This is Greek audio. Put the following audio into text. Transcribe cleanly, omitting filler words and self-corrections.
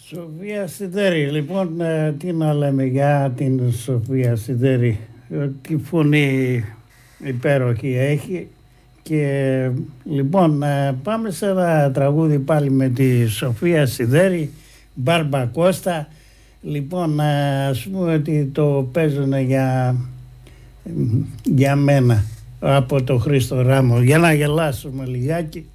Σοφία Σιδέρη, λοιπόν, τι να λέμε για την Σοφία Σιδέρη, τι φωνή υπέροχη έχει. Και λοιπόν πάμε σε ένα τραγούδι πάλι με τη Σοφία Σιδέρη, Μπάρμπα Κώστα. Λοιπόν, ας πούμε ότι το παίζουν για μένα από το Χρήστο Ράμο, για να γελάσουμε λιγάκι.